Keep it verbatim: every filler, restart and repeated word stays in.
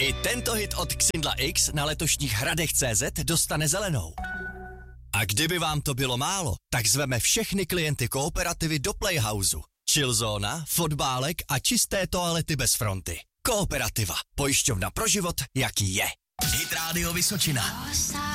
I tento hit od Xindla X na letošních hradech tečka cé zet dostane zelenou. A kdyby vám to bylo málo, tak zveme všechny klienty Kooperativy do Playhouseu. Chillzóna, fotbálek a čisté toalety bez fronty. Kooperativa. Pojišťovna pro život, jaký je. Hit Radio Vysočina.